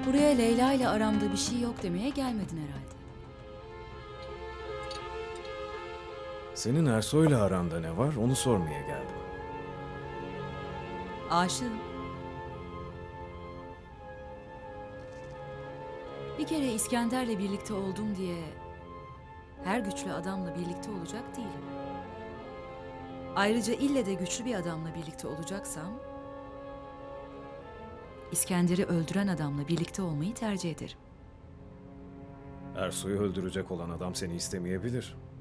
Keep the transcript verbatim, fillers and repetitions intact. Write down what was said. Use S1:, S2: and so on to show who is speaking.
S1: Buraya Leyla ile aramda bir şey yok demeye gelmedin herhalde.
S2: Senin Ersoy'la aranda ne var onu sormaya geldim.
S1: Aşığım. Bir kere İskender'le birlikte oldum diye her güçlü adamla birlikte olacak değilim. Ayrıca ille de güçlü bir adamla birlikte olacaksam İskender'i öldüren adamla birlikte olmayı tercih ederim.
S2: Ersoy'u öldürecek olan adam seni istemeyebilir.